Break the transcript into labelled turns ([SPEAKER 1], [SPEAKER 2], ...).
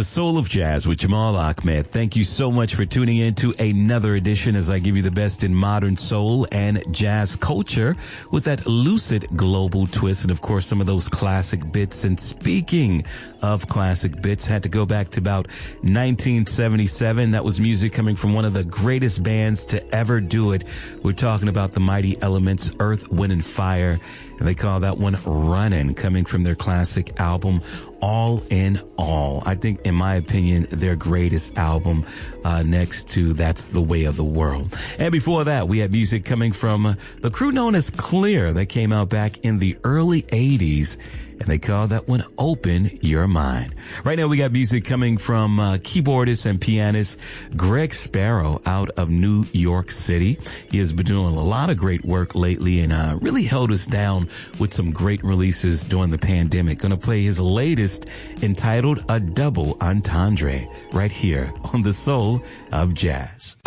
[SPEAKER 1] The Soul of Jazz with Jamal Ahmed. Thank you so much for tuning in to another edition as I give you the best in modern soul and jazz culture with that lucid global twist and, of course, some of those classic bits. And speaking of classic bits, had to go back to about 1977. That was music coming from one of the greatest bands to ever do it. We're talking about the Mighty Elements, Earth, Wind, and Fire. And they call that one Runnin', coming from their classic album, All in All. I think, in my opinion, their greatest album, next to That's the Way of the World. And before that, we had music coming from the crew known as Clear that came out back in the early 80s. And they call that one Open Your Mind. Right now we got music coming from keyboardist and pianist Greg Sparrow out of New York City. He has been doing a lot of great work lately and really held us down with some great releases during the pandemic. Going to play his latest entitled A Double Entendre right here on The Soul of Jazz.